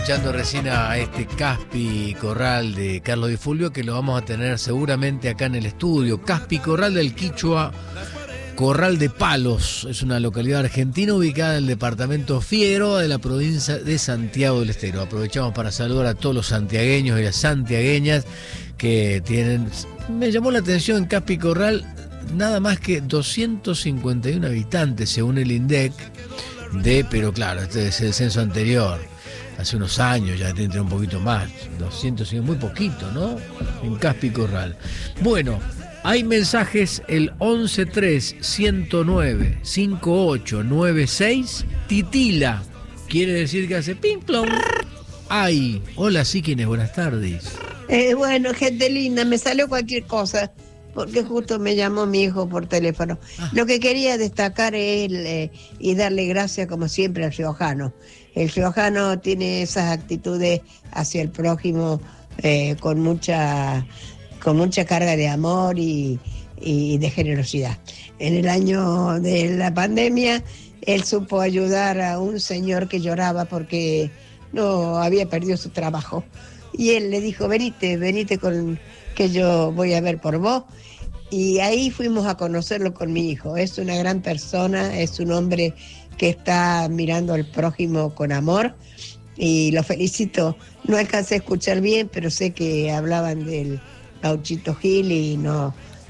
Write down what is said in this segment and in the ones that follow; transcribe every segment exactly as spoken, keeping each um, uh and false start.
escuchando recién a este Caspi Corral de Carlos Di Fulvio, que lo vamos a tener seguramente acá en el estudio. Caspi Corral del Quichua, Corral de Palos, es una localidad argentina ubicada en el departamento Figueroa de la provincia de Santiago del Estero. Aprovechamos para saludar a todos los santiagueños y las santiagueñas que tienen... Me llamó la atención en Caspi Corral, nada más que doscientos cincuenta y uno habitantes según el INDEC, de, pero claro, este es el censo anterior, hace unos años, ya tiene un poquito más, doscientos, muy poquito, ¿no? En Caspi Corral. Bueno, hay mensajes, el once tres ciento nueve cincuenta y ocho noventa y seis, titila, quiere decir que hace ping plong. Ay, hola, sí, ¿quién es? Buenas tardes. Eh, bueno, gente linda, me salió cualquier cosa, porque justo me llamó mi hijo por teléfono. Ah. Lo que quería destacar es el, eh, y darle gracias como siempre al riojano. El riojano tiene esas actitudes hacia el prójimo eh, con mucha con mucha carga de amor y, y de generosidad. En el año de la pandemia, él supo ayudar a un señor que lloraba porque no había perdido su trabajo. Y él le dijo, venite, venite con que yo voy a ver por vos. Y ahí fuimos a conocerlo con mi hijo. Es una gran persona, es un hombre que está mirando al prójimo con amor y lo felicito. No alcancé a escuchar bien, pero sé que hablaban del Gauchito Gil y no,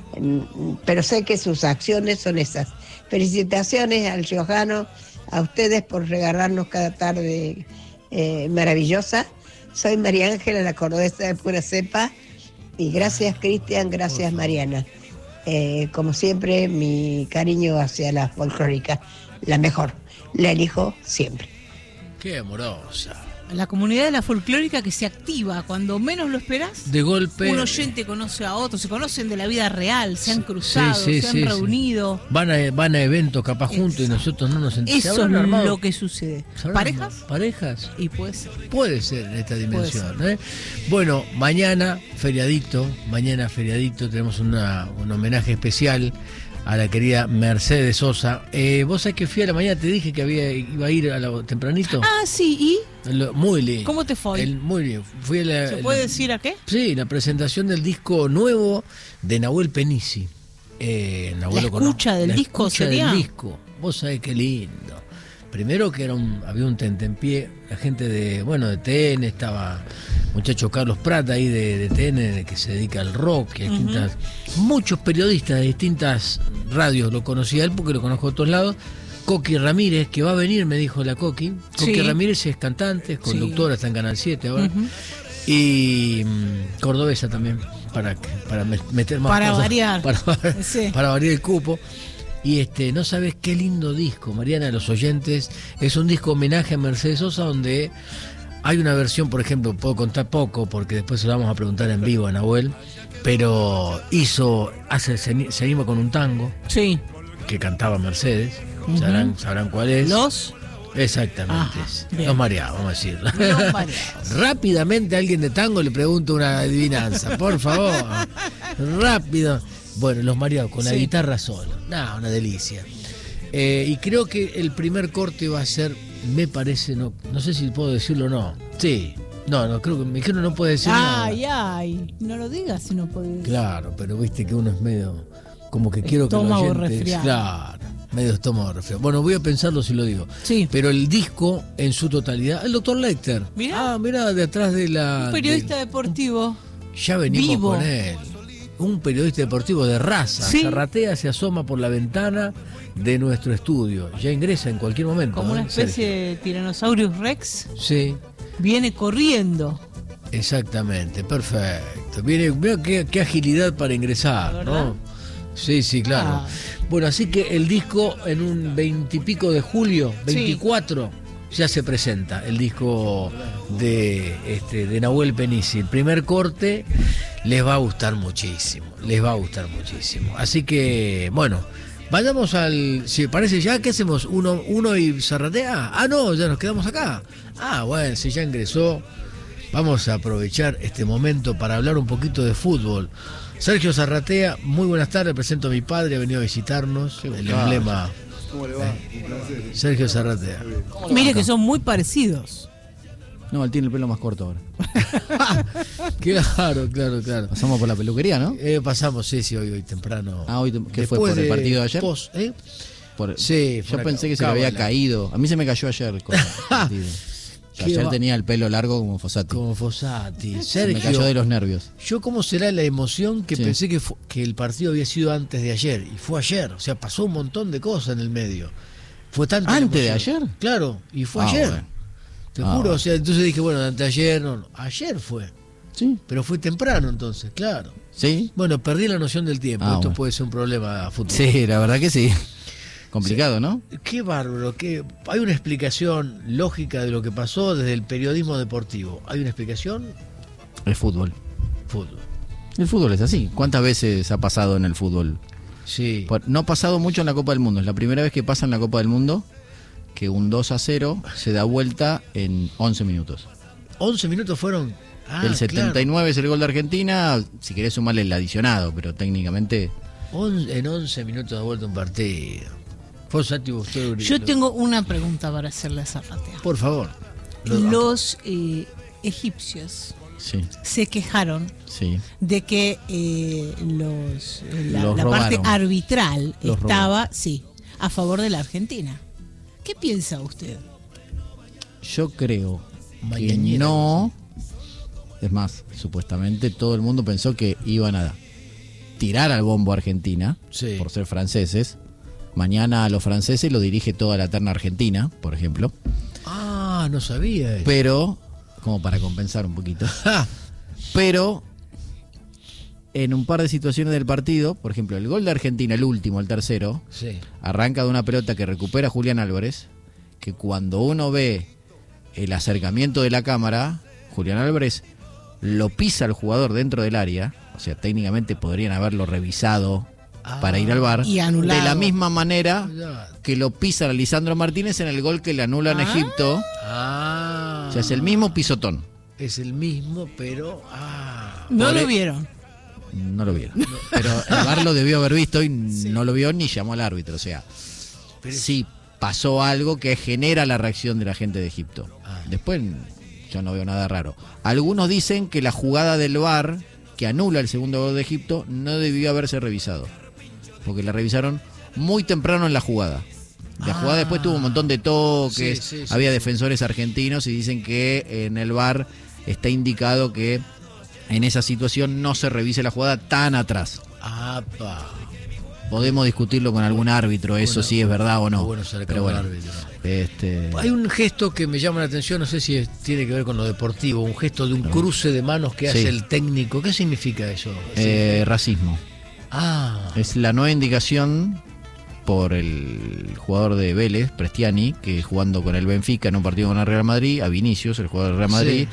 pero sé que sus acciones son esas. Felicitaciones al riojano, a ustedes por regalarnos cada tarde eh, maravillosa. Soy María Ángela, la cordobesa de pura cepa, y gracias Cristian, gracias Mariana. Eh, como siempre, mi cariño hacia la folclórica, la mejor, la elijo siempre. Qué amorosa. La comunidad de la folclórica que se activa cuando menos lo esperás. De golpe. Un oyente conoce a otro, se conocen de la vida real, se han cruzado, sí, sí, se han sí, reunido. Sí. Van, a, van a eventos capaz juntos y nosotros no nos enteramos. Eso es armado? Lo que sucede. ¿Parejas? ¿Parejas? Y puede ser. Puede ser en esta dimensión. ¿eh? Bueno, mañana, feriadito, mañana feriadito, tenemos una, un homenaje especial a la querida Mercedes Sosa. Eh, vos sabés que fui a la mañana, te dije que había iba a ir a la, tempranito. Ah, sí, ¿y? Lo, muy lindo. ¿Cómo te fue? El, muy bien. Fui a la, ¿Se puede la, decir a qué? Sí, la presentación del disco nuevo de Nahuel Penisi. Eh, Nahuel la escucha cono- del la disco escucha sería. del disco. Vos sabés qué lindo. Primero que era un, había un tentempié, la gente de, bueno, de T N, estaba muchacho Carlos Prat ahí de, de T N, que se dedica al rock, y a distintas, uh-huh. muchos periodistas de distintas radios lo conocía él porque lo conozco de todos lados. Coqui Ramírez, que va a venir, me dijo la Coqui. Coqui sí. Ramírez es cantante, es conductora, sí. está en Canal siete ahora. Uh-huh. Y um, cordobesa también, para, para meter más para cosas. Variar. Para, sí. para variar el cupo. Y este, no sabes qué lindo disco, Mariana, los oyentes. Es un disco homenaje a Mercedes Sosa, donde hay una versión, por ejemplo, puedo contar poco, porque después se lo vamos a preguntar en vivo a Nahuel, pero hizo, hace, se, se anima con un tango. Sí. Que cantaba Mercedes. Uh-huh. Sabrán, sabrán cuál es. Los. Exactamente. Ajá, Los mareados, vamos a decirlo. Los mareados. Rápidamente a alguien de tango le pregunta una adivinanza, por favor. Rápido. Bueno, los mareados con sí. la guitarra sola. Nah, una delicia. Eh, y creo que el primer corte va a ser, me parece, no, no sé si puedo decirlo o no. Sí. No, no, creo que me dijeron no puede decir nada. Ay, ay, no lo digas si no puedes. Claro, pero viste que uno es medio, como que quiero estómago que los oyentes, resfriado. Claro, medio estómago resfriado. Bueno, voy a pensarlo si lo digo. Sí. Pero el disco en su totalidad, el doctor Lecter. Mirá. Ah, mirá, de atrás de la... Un periodista de, deportivo. Ya venimos vivo. con él. Un periodista deportivo de raza. Sí. Zarratea se asoma por la ventana de nuestro estudio. Ya ingresa en cualquier momento. Como ¿eh? una especie Sergio. de Tyrannosaurus Rex. Sí. Viene corriendo. Exactamente, perfecto. Viene, mira qué, qué agilidad para ingresar, ¿no? Sí, sí, claro. Ah. Bueno, así que el disco en un veintipico de julio, veinticuatro, sí. ya se presenta el disco de, este, de Nahuel Penisi. El primer corte les va a gustar muchísimo, les va a gustar muchísimo. Así que, bueno, vayamos al... Si parece ya, ¿qué hacemos? ¿Uno, uno y Zarratea? Ah, no, ya nos quedamos acá. Ah, bueno, si ya ingresó... Vamos a aprovechar este momento para hablar un poquito de fútbol. Sergio Zarratea, muy buenas tardes, presento a mi padre, ha venido a visitarnos, sí, el claro. emblema. ¿Cómo le va? Un placer. Sergio Zarratea. Mire que son muy parecidos. No, él tiene el pelo más corto ahora. Claro, claro, claro. Pasamos por la peluquería, ¿no? Eh, pasamos, sí, sí, hoy, hoy temprano. Ah, hoy, ¿qué fue? Después ¿Por el de partido de ayer? Post, ¿eh? Por, Sí, yo por acá, pensé que se le había cábala. caído. A mí se me cayó ayer con el partido. Qué Ayer va- tenía el pelo largo como Fossati. Como Fossati. Se me Sergio, cayó de los nervios. yo cómo será la emoción que Sí. pensé que, fu- que el partido había sido antes de ayer, y fue ayer, o sea, pasó un montón de cosas en el medio. Fue tanto la ¿Antes de emoción. ayer? Claro, y fue Ah, ayer. bueno. Te Ah, juro, bueno. o sea, entonces dije, bueno, antes de ayer, no, no, ayer fue, Sí. pero fue temprano entonces, claro. ¿Sí? Bueno, perdí la noción del tiempo, Ah, esto bueno. puede ser un problema futuro. Sí, la verdad que sí. Complicado, ¿no? Qué bárbaro, que hay una explicación lógica de lo que pasó desde el periodismo deportivo. ¿Hay una explicación? El fútbol. Fútbol. El fútbol es así. ¿Cuántas veces ha pasado en el fútbol? Sí. Por- No ha pasado mucho en la Copa del Mundo. Es la primera vez que pasa en la Copa del Mundo que un dos a cero se da vuelta en once minutos. once minutos fueron. Ah, el setenta y nueve es el gol de Argentina. Si querés sumarle el adicionado, pero técnicamente... claro. On- en once minutos de vuelta un partido. Fossati, usted. Yo lo- tengo una pregunta para hacerle a Zarratea. Por favor. Lo- Los eh, egipcios Sí, se quejaron sí. de que eh, los, eh, la, Los la parte robaron. arbitral Los estaba, sí, a favor de la Argentina. ¿Qué piensa usted? Yo creo que Mañanera, no. Es más, supuestamente todo el mundo pensó que iban a tirar al bombo a Argentina Sí. por ser franceses. Mañana a los franceses lo dirige toda la terna argentina, por ejemplo. Ah, no sabía eso. Pero, como para compensar un poquito. Ja, Pero en un par de situaciones del partido, por ejemplo, el gol de Argentina, el último, el tercero, sí. arranca de una pelota que recupera Julián Álvarez, que cuando uno ve el acercamiento de la cámara, Julián Álvarez lo pisa al jugador dentro del área, o sea, técnicamente podrían haberlo revisado Ah. para ir al V A R, Y anulado. de la misma manera Ya. que lo pisa a Lisandro Martínez en el gol que le anulan a Ah. Egipto, Ah. o sea, es el mismo pisotón. Es el mismo, pero. Ah. No Por lo e- vieron. No lo vieron. Pero el V A R lo debió haber visto y no lo vio ni llamó al árbitro. O sea, Pero- sí pasó algo que genera la reacción de la gente de Egipto. Ah. Después yo no veo nada raro. Algunos dicen que la jugada del V A R que anula el segundo gol de Egipto no debió haberse revisado. Porque la revisaron muy temprano en la jugada. La Ah. jugada después tuvo un montón de toques, Sí, sí, sí, había sí. defensores argentinos y dicen que en el V A R está indicado que en esa situación no se revise la jugada tan atrás. Apa. Podemos discutirlo con algún árbitro, eso Bueno, sí es verdad o no. bueno saber Pero con bueno, un árbitro. este, Hay un gesto que me llama la atención, no sé si es- tiene que ver con lo deportivo, un gesto de un cruce de manos que Sí. hace el técnico. ¿Qué significa eso? eh, racismo. Ah, Es la nueva indicación por el jugador de Vélez, Prestiani, que jugando con el Benfica en un partido con el Real Madrid, a Vinicius, el jugador del Real Madrid,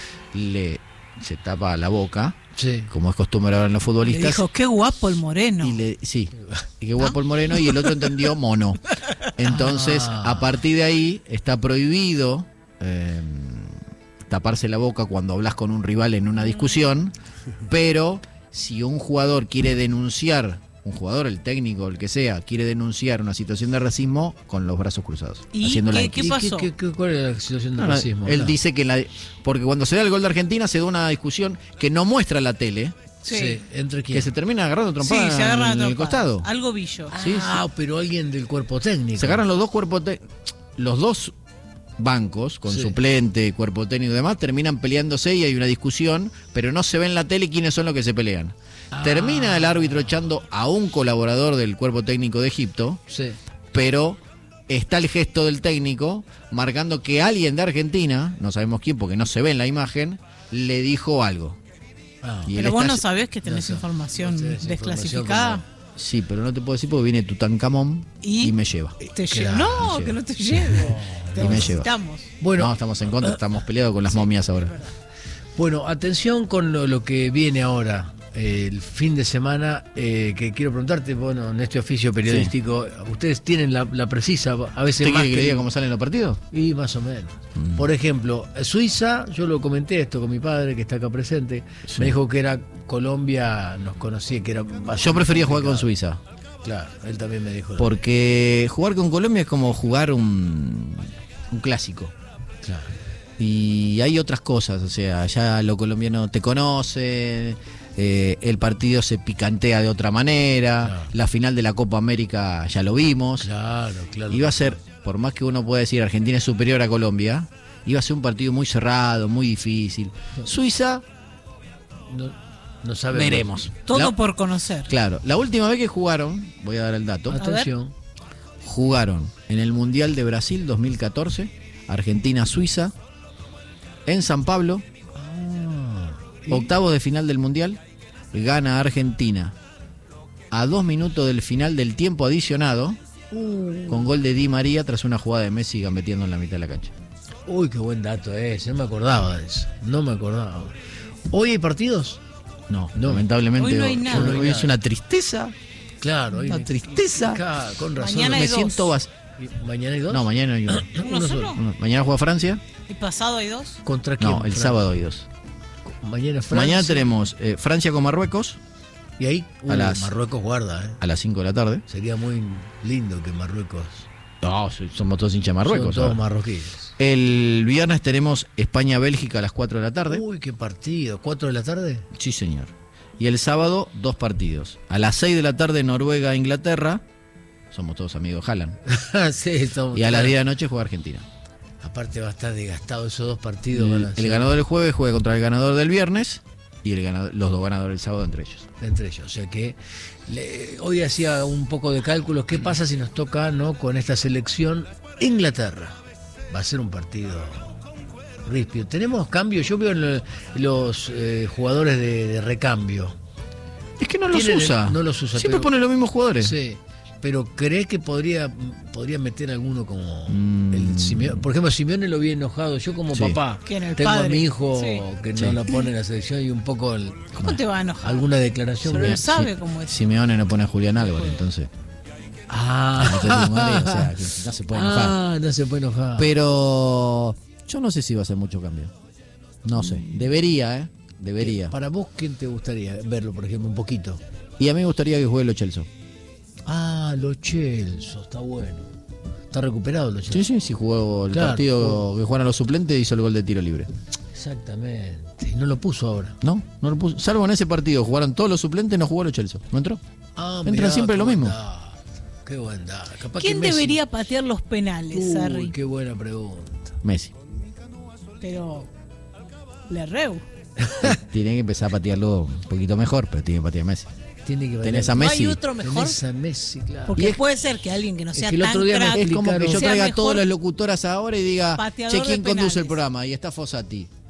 le se tapa la boca, sí. como es costumbre ahora en los Le futbolistas. dijo, qué guapo el moreno. Y le, sí, y qué guapo el moreno, y el otro entendió mono. Entonces, Ah. a partir de ahí, está prohibido eh, taparse la boca cuando hablas con un rival en una discusión, pero si un jugador quiere denunciar, un jugador, el técnico, el que sea, quiere denunciar una situación de racismo, con los brazos cruzados, ¿Y haciendo la qué- X. qué ¿Y pasó? qué- qué- cuál es la situación de No, no, racismo? él Claro. dice que la, porque cuando se da el gol de Argentina se da una discusión que no muestra la tele, Sí. Sí. ¿Entre quién? que se termina agarrando Sí, trompada se agarran a en el trompadas. costado. Algo billo. Ah, sí, pero alguien del cuerpo técnico. Se agarran los dos cuerpos, te- los dos bancos, con Sí. suplente, cuerpo técnico y demás, terminan peleándose y hay una discusión, pero no se ve en la tele quiénes son los que se pelean. Ah. Termina el árbitro echando a un colaborador del cuerpo técnico de Egipto, Sí. pero está el gesto del técnico marcando que alguien de Argentina, no sabemos quién porque no se ve en la imagen, le dijo algo. Ah. Y él Pero vos está- no sabés que tenés No sé. información Vos tenés desclasificada. Sí, pero no te puedo decir porque viene Tutankamón ¿Y? y me lleva. Te Claro, lle- no, me que lleva. no te lleve. Te Y me lleva. necesitamos. Bueno, No, estamos en contra, estamos peleados con las momias ahora. bueno, atención con lo, lo que viene ahora, eh, el fin de semana, eh, que quiero preguntarte, bueno, en este oficio periodístico, ustedes tienen la, la precisa, a veces ¿Usted más quiere que le que... diga cómo salen los partidos? Y más o menos. Mm. Por ejemplo, Suiza, yo lo comenté esto con mi padre, que está acá presente, Sí. me dijo que era Colombia, nos conocía, que era... bastante Yo prefería jugar con complicado. Suiza, Claro, él también me dijo. porque jugar con Colombia es como jugar un, un clásico. Claro. Y hay otras cosas, o sea, ya lo colombiano te conoce, eh, el partido se picantea de otra manera, Claro. la final de la Copa América ya lo vimos. Claro, claro. Iba a ser, por más que uno pueda decir Argentina es superior a Colombia, iba a ser un partido muy cerrado, muy difícil. Suiza, No, no sabemos. veremos. Todo La- por conocer. Claro, la última vez que jugaron, voy a dar el dato, Atención. jugaron en el Mundial de Brasil dos mil catorce, Argentina-Suiza, en San Pablo, Ah, y- octavos de final del Mundial, gana Argentina a dos minutos del final del tiempo adicionado, Uh, con gol de Di María tras una jugada de Messi gambeteando en la mitad de la cancha. uy, qué buen dato ese. No me acordaba de eso. No me acordaba. ¿Hoy hay partidos? No, No. lamentablemente Hoy no hay hoy- nada. hoy Hoy no hay es nada. una tristeza, Claro. hoy una hay- tristeza. Claro, con razón. Mañana Me hay dos. siento vas- ¿Y ¿Mañana hay dos? No, mañana hay uno. ¿Uno solo? Uno. Mañana juega Francia. ¿Y pasado hay dos? ¿Contra quién? No, el Fran? sábado hay dos. Mañana Francia. Mañana tenemos eh, Francia con Marruecos Y ahí a uh, las- Marruecos guarda, ¿eh? a las cinco de la tarde. Sería muy lindo que Marruecos. No, so- somos todos hinchas de Marruecos. Son todos ahora. marroquíes. El viernes tenemos España-Bélgica a las cuatro de la tarde. Uy, qué partido. ¿Cuatro de la tarde? Sí, señor. Y el sábado, dos partidos. A las seis de la tarde, Noruega-Inglaterra. Somos todos amigos de Haaland. sí, estamos- Y a las diez de la noche juega Argentina. Aparte va a estar desgastado esos dos partidos. El, van a el ser- ganador del jueves juega contra el ganador del viernes. Y el ganador, los dos ganadores del sábado entre ellos. Entre ellos. O sea que le- hoy hacía un poco de cálculos. ¿Qué pasa si nos toca no con esta selección Inglaterra? Va a ser un partido ríspido. ¿Tenemos cambios? Yo veo en el- los eh, jugadores de, de recambio. Es que no los Tienen- usa. no los usa, Siempre pero- pone los mismos jugadores. Sí. Pero ¿cree que podría, podría meter alguno como Mm. el Simeone? Por ejemplo, Simeone lo vi enojado. Yo como Sí. papá ¿Quién, el tengo a padre? mi hijo Sí. que no Sí. la pone en la selección y un poco el- ¿Cómo te va a enojar? alguna declaración. Pero que- él sabe cómo es. Simeone no pone a Julián Álvarez, entonces. Ah, No te digo, madre, o sea, que no se puede enojar. Ah, no se puede enojar. Pero yo no sé si va a hacer mucho cambio. No sé. Debería, ¿eh? Debería. Para vos, ¿quién te gustaría verlo, por ejemplo, un poquito? Y a mí me gustaría que juegue Lo Celso. Ah, Lo Celso, está bueno. Está recuperado Lo Celso. Sí, sí, sí jugó el Claro, partido jugó. que jugaron los suplentes, hizo el gol de tiro libre. Exactamente. Y no lo puso ahora. No, no lo puso. Salvo en ese partido, jugaron todos los suplentes, no jugó Lo Celso. ¿No entró? Ah, Entra mirá, siempre qué lo buen mismo. dato, Qué buen dato. Capaz ¿Quién que Messi- debería patear los penales, Uy, Sarri? qué buena pregunta. Messi. Pero. Le reu. Tiene que empezar a patearlo un poquito mejor, pero tiene que patear Messi. Tiene que Tenés a bailar. ¿No Messi. hay otro mejor? Tenés a Messi, claro. Porque Y es- puede ser que alguien que no es sea que el tan otro día me crack Es como que yo sea traiga a mejor todas las locutoras ahora y diga, pateador che, de ¿quién conduce el penales. programa? Y está Fossati.